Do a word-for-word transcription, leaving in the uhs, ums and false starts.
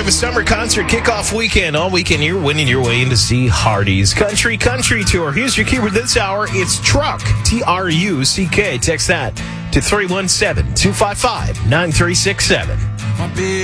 of a summer concert kickoff weekend. All weekend, you're winning your way in to see Hardy's Country Country Tour. Here's your keyword this hour. It's truck. T R U C K. Text that to three one seven, two five five, nine three six seven.